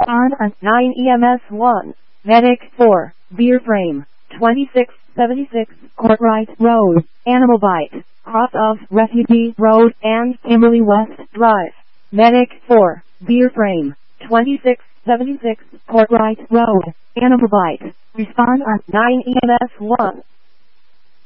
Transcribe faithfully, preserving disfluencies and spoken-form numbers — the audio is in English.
Respond on nine E M S one. Medic four. Beer frame. twenty-six seventy-six Courtright Road, Animal Bite, cross of Refugee Road and Kimberly West Drive. Medic four. Beer frame. twenty-six seventy-six Courtright Road, Animal Bite. Respond on nine E M S one.